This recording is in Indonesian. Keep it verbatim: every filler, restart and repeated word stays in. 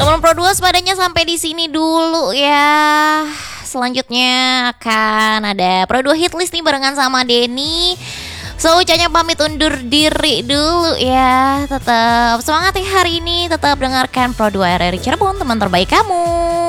Teman Pro dua sepadanya sampai di sini dulu ya. Selanjutnya akan ada Pro dua Hitlist nih barengan sama Denny. So, Ucanya pamit undur diri dulu ya. Tetap semangat ya hari ini. Tetap dengarkan Pro dua R R I Cirebon, teman terbaik kamu.